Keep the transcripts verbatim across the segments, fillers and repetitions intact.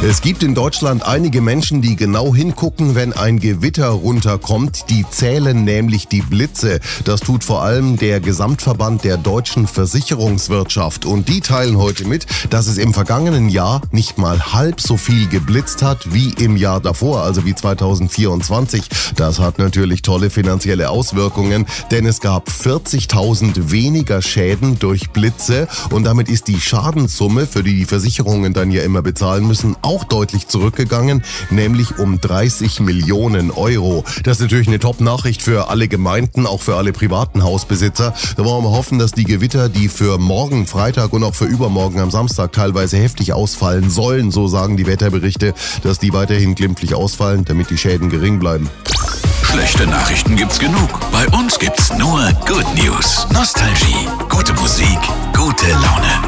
Es gibt in Deutschland einige Menschen, die genau hingucken, wenn ein Gewitter runterkommt. Die zählen nämlich die Blitze. Das tut vor allem der Gesamtverband der deutschen Versicherungswirtschaft. Und die teilen heute mit, dass es im vergangenen Jahr nicht mal halb so viel geblitzt hat wie im Jahr davor, also wie zweitausendvierundzwanzig. Das hat natürlich tolle finanzielle Auswirkungen, denn es gab vierzigtausend weniger Schäden durch Blitze. Und damit ist die Schadenssumme, für die die Versicherungen dann ja immer bezahlen müssen, auch deutlich zurückgegangen, nämlich um dreißig Millionen Euro. Das ist natürlich eine Top-Nachricht für alle Gemeinden, auch für alle privaten Hausbesitzer. Da wollen wir hoffen, dass die Gewitter, die für morgen Freitag und auch für übermorgen am Samstag teilweise heftig ausfallen sollen, so sagen die Wetterberichte, dass die weiterhin glimpflich ausfallen, damit die Schäden gering bleiben. Schlechte Nachrichten gibt's genug. Bei uns gibt's nur Good News. Nostalgie, gute Musik, gute Laune.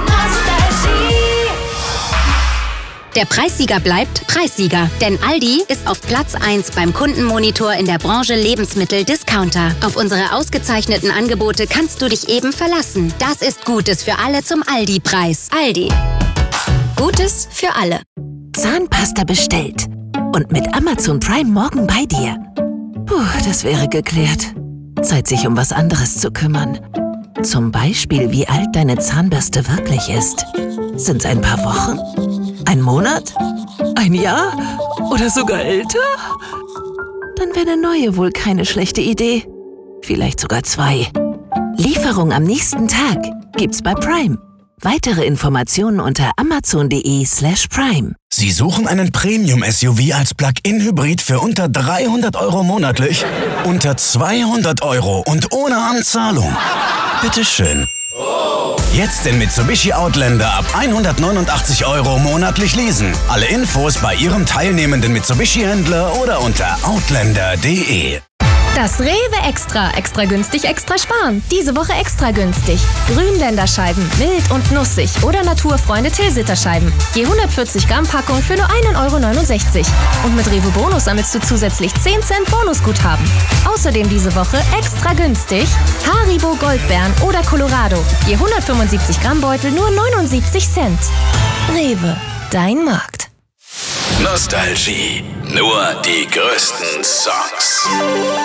Der Preissieger bleibt Preissieger, denn Aldi ist auf Platz eins beim Kundenmonitor in der Branche Lebensmittel-Discounter. Auf unsere ausgezeichneten Angebote kannst du dich eben verlassen. Das ist Gutes für alle zum Aldi-Preis. Aldi. Gutes für alle. Zahnpasta bestellt. Und mit Amazon Prime morgen bei dir. Puh, das wäre geklärt. Zeit, sich um was anderes zu kümmern. Zum Beispiel, wie alt deine Zahnbürste wirklich ist. Sind's ein paar Wochen? Ein Monat? Ein Jahr? Oder sogar älter? Dann wäre eine neue wohl keine schlechte Idee. Vielleicht sogar zwei. Lieferung am nächsten Tag gibt's bei Prime. Weitere Informationen unter amazon.de slash prime. Sie suchen einen Premium-S U V als Plug-in-Hybrid für unter dreihundert Euro monatlich? Unter zweihundert Euro und ohne Anzahlung? Bitteschön. Jetzt den Mitsubishi Outlander ab hundertneunundachtzig Euro monatlich leasen. Alle Infos bei Ihrem teilnehmenden Mitsubishi-Händler oder unter outlander punkt de. Das Rewe Extra. Extra günstig, extra sparen. Diese Woche extra günstig. Grünländerscheiben, mild und nussig oder Naturfreunde Tilsiter-Scheiben. Je hundertvierzig Gramm Packung für nur ein Euro neunundsechzig. Und mit Rewe Bonus sammelst du zusätzlich zehn Cent Bonusguthaben. Außerdem diese Woche extra günstig Haribo Goldbeeren oder Colorado. Je hundertfünfundsiebzig Gramm Beutel nur neunundsiebzig Cent. Rewe, dein Markt. Nostalgie. Nur die größten Songs.